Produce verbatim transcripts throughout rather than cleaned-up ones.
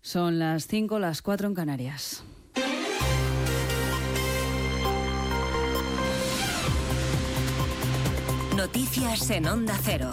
Son las cinco, las cuatro en Canarias. Noticias en Onda Cero.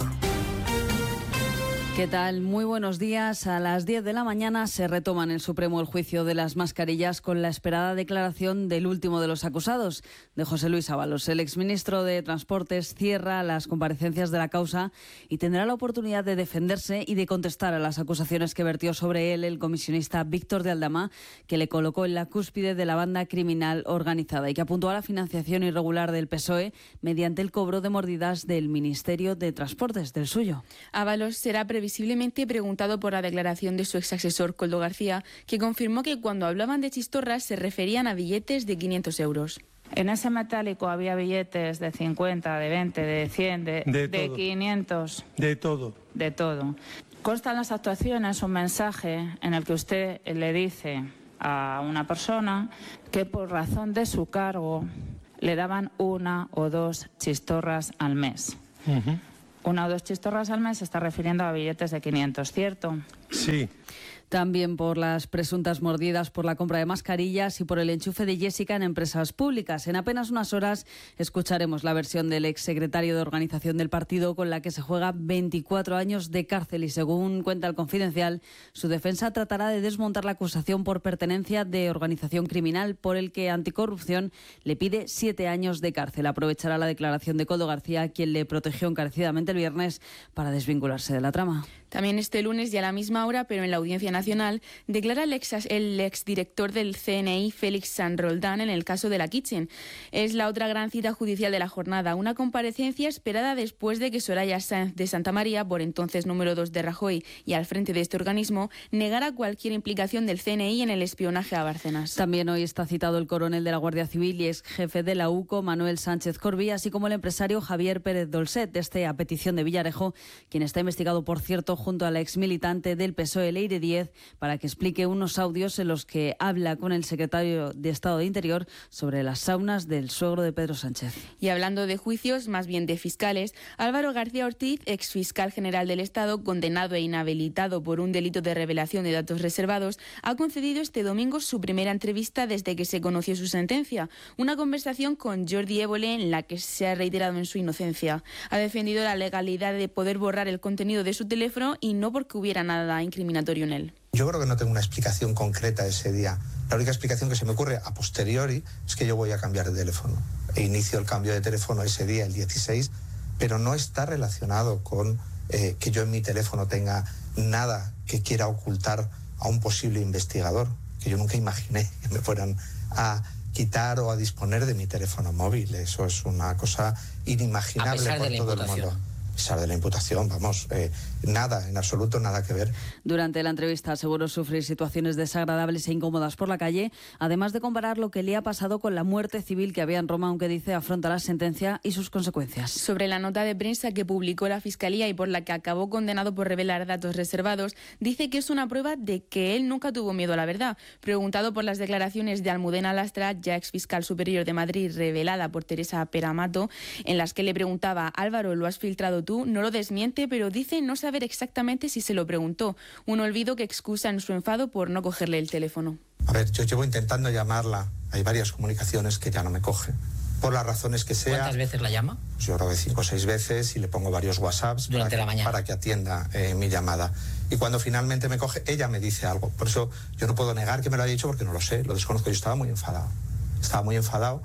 ¿Qué tal? Muy buenos días. A las diez de la mañana se retoma en el Supremo el juicio de las mascarillas con la esperada declaración del último de los acusados, de José Luis Ábalos. El exministro de Transportes cierra las comparecencias de la causa y tendrá la oportunidad de defenderse y de contestar a las acusaciones que vertió sobre él el comisionista Víctor de Aldama, que le colocó en la cúspide de la banda criminal organizada y que apuntó a la financiación irregular del P S O E mediante el cobro de mordidas del Ministerio de Transportes, del suyo. Ábalos será previsiblemente preguntado por la declaración de su exasesor Koldo García, que confirmó que cuando hablaban de chistorras se referían a billetes de quinientos euros. En ese metálico había billetes de cincuenta, de veinte, de cien, de, de, de quinientos. De todo. De todo. Consta en las actuaciones un mensaje en el que usted le dice a una persona que por razón de su cargo le daban una o dos chistorras al mes. Uh-huh. Una o dos chistorras al mes se está refiriendo a billetes de quinientos, ¿cierto? Sí. También por las presuntas mordidas por la compra de mascarillas y por el enchufe de Jessica en empresas públicas. En apenas unas horas escucharemos la versión del exsecretario de organización del partido, con la que se juega veinticuatro años de cárcel y, según cuenta el Confidencial, su defensa tratará de desmontar la acusación por pertenencia de organización criminal, por el que Anticorrupción le pide siete años de cárcel. Aprovechará la declaración de Koldo García, quien le protegió encarecidamente el viernes, para desvincularse de la trama. También este lunes y a la misma hora, pero en la Audiencia Nacional, declara el, ex, el exdirector del C N I, Félix San Roldán, en el caso de la Kitchen. Es la otra gran cita judicial de la jornada, una comparecencia esperada después de que Soraya Sáenz de Santamaría, por entonces número dos de Rajoy y al frente de este organismo, negara cualquier implicación del C N I en el espionaje a Bárcenas. También hoy está citado el coronel de la Guardia Civil y ex jefe de la U C O, Manuel Sánchez Corbí, así como el empresario Javier Pérez Dolcet, este a petición de Villarejo, quien está investigado, por cierto, junto a la exmilitante del P S O E, Leire Díez, para que explique unos audios en los que habla con el secretario de Estado de Interior sobre las saunas del suegro de Pedro Sánchez. Y hablando de juicios, más bien de fiscales, Álvaro García Ortiz, exfiscal general del Estado, condenado e inhabilitado por un delito de revelación de datos reservados, ha concedido este domingo su primera entrevista desde que se conoció su sentencia. Una conversación con Jordi Évole en la que se ha reiterado en su inocencia. Ha defendido la legalidad de poder borrar el contenido de su teléfono y no porque hubiera nada incriminatorio en él. Yo creo que no tengo una explicación concreta ese día. La única explicación que se me ocurre a posteriori es que yo voy a cambiar de teléfono. E inicio el cambio de teléfono ese día, el dieciséis, pero no está relacionado con eh, que yo en mi teléfono tenga nada que quiera ocultar a un posible investigador, que yo nunca imaginé que me fueran a quitar o a disponer de mi teléfono móvil. Eso es una cosa inimaginable por todo el mundo. A pesar de la imputación, vamos, eh, nada, en absoluto nada que ver. Durante la entrevista aseguró sufrir situaciones desagradables e incómodas por la calle, además de comparar lo que le ha pasado con la muerte civil que había en Roma, aunque dice afronta la sentencia y sus consecuencias. Sobre la nota de prensa que publicó la Fiscalía y por la que acabó condenado por revelar datos reservados, dice que es una prueba de que él nunca tuvo miedo a la verdad. Preguntado por las declaraciones de Almudena Lastra, ya exfiscal superior de Madrid, revelada por Teresa Peramato, en las que le preguntaba: Álvaro, ¿lo has filtrado tú? No lo desmiente, pero dice no saber exactamente si se lo preguntó. Un olvido que excusa en su enfado por no cogerle el teléfono. A ver, yo llevo intentando llamarla. Hay varias comunicaciones que ya no me coge. Por las razones que sea. ¿Cuántas veces la llama? Yo creo que cinco o seis veces y le pongo varios WhatsApps durante para la que, mañana para que atienda eh, mi llamada. Y cuando finalmente me coge, ella me dice algo. Por eso yo no puedo negar que me lo haya dicho porque no lo sé, lo desconozco. Yo estaba muy enfadado. Estaba muy enfadado.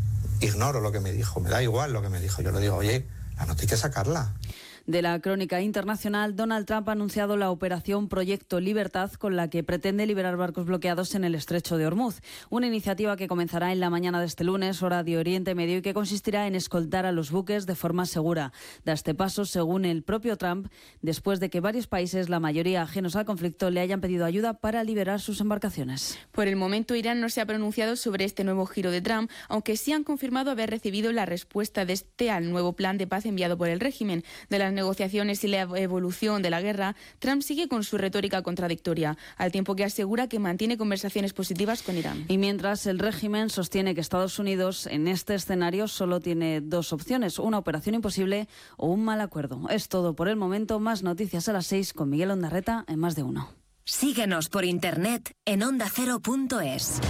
Ignoro lo que me dijo, me da igual lo que me dijo. Yo le digo, oye, la nota hay que sacarla. De la crónica internacional, Donald Trump ha anunciado la operación Proyecto Libertad, con la que pretende liberar barcos bloqueados en el estrecho de Ormuz. Una iniciativa que comenzará en la mañana de este lunes, hora de Oriente Medio, y que consistirá en escoltar a los buques de forma segura. Da este paso, según el propio Trump, después de que varios países, la mayoría ajenos al conflicto, le hayan pedido ayuda para liberar sus embarcaciones. Por el momento, Irán no se ha pronunciado sobre este nuevo giro de Trump, aunque sí han confirmado haber recibido la respuesta de este al nuevo plan de paz enviado por el régimen. De las negociaciones y la evolución de la guerra, Trump sigue con su retórica contradictoria, al tiempo que asegura que mantiene conversaciones positivas con Irán. Y mientras el régimen sostiene que Estados Unidos en este escenario solo tiene dos opciones, una operación imposible o un mal acuerdo. Es todo por el momento. Más noticias a las seis con Miguel Ondarreta en Más de Uno. Síguenos por internet en onda cero punto es.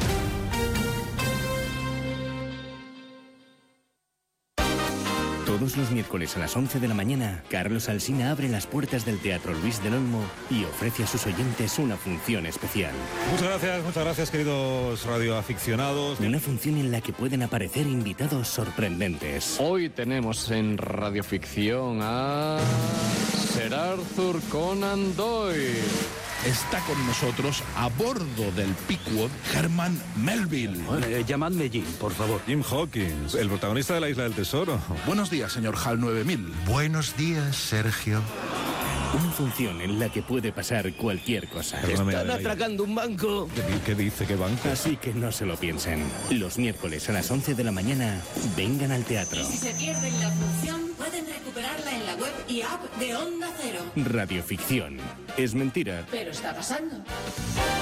Todos los miércoles a las once de la mañana, Carlos Alsina abre las puertas del Teatro Luis del Olmo y ofrece a sus oyentes una función especial. Muchas gracias, muchas gracias, queridos radioaficionados. Una función en la que pueden aparecer invitados sorprendentes. Hoy tenemos en Radioficción a Sir Arthur Conan Doyle. Está con nosotros, a bordo del Pickwood, Herman Melville. Eh, llamadme Jim, por favor. Jim Hawkins, el protagonista de La Isla del Tesoro. Buenos días, señor Hal nueve mil. Buenos días, Sergio. Una función en la que puede pasar cualquier cosa. Perdóname, Están atracando un banco. ¿Qué, qué dice? ¿Qué banco? Así que no se lo piensen. Los miércoles a las once de la mañana, vengan al teatro. Y si se pierden la función, pueden recuperarla en la web y app de Onda Cero. Radioficción. Es mentira. Pero está pasando.